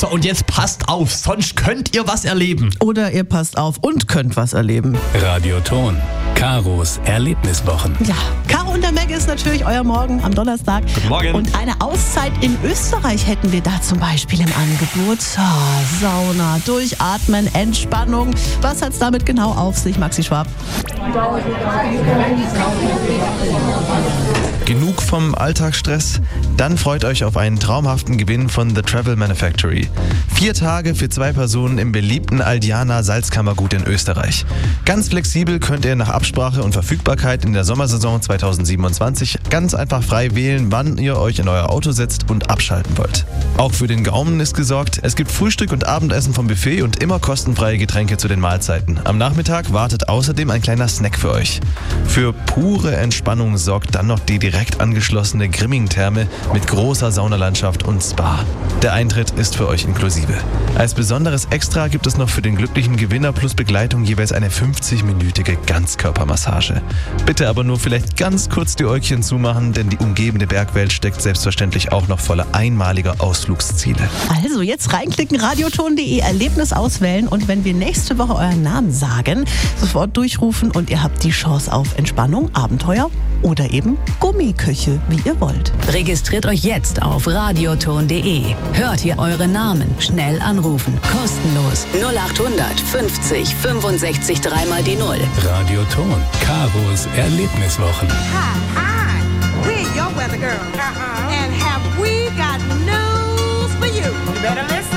So, und jetzt passt auf, sonst könnt ihr was erleben. Oder ihr passt auf und könnt was erleben. Radioton. Karos Erlebniswochen. Ja, Caro und der Meg ist natürlich euer Morgen am Donnerstag. Guten Morgen. Und eine Auszeit in Österreich hätten wir da zum Beispiel im Angebot. Sauna, Durchatmen, Entspannung. Was hat's damit genau auf sich, Maxi Schwab? Genug vom Alltagsstress? Dann freut euch auf einen traumhaften Gewinn von The Travel Manufactory. 4 Tage für 2 Personen im beliebten Aldiana Salzkammergut in Österreich. Ganz flexibel könnt ihr nach Absprache und Verfügbarkeit in der Sommersaison 2027 ganz einfach frei wählen, wann ihr euch in euer Auto setzt und abschalten wollt. Auch für den Gaumen ist gesorgt. Es gibt Frühstück und Abendessen vom Buffet und immer kostenfreie Getränke zu den Mahlzeiten. Am Nachmittag wartet außerdem ein kleiner Snack für euch. Für pure Entspannung sorgt dann noch die direkt angeschlossene Grimming-Therme mit großer Saunalandschaft und Spa. Der Eintritt ist für euch inklusive. Als besonderes Extra gibt es noch für den glücklichen Gewinner plus Begleitung jeweils eine 50-minütige Ganzkörpermassage. Bitte aber nur vielleicht ganz kurz die Äugchen zumachen, denn die umgebende Bergwelt steckt selbstverständlich auch noch voller einmaliger Ausflugsziele. Also jetzt reinklicken, radioton.de, Erlebnis auswählen und wenn wir nächste Woche euren Namen sagen, sofort durchrufen und ihr habt die Chance auf Entspannung, Abenteuer oder eben Gummiköche, wie ihr wollt. Registriert euch jetzt auf radioton.de. Hört hier eure Namen. Schnell anrufen. Kostenlos. 0800 50 65 3 mal die 0. Radioton. Karos Erlebniswochen. Hi, we're your weather girl. And have we got news for you? You better listen.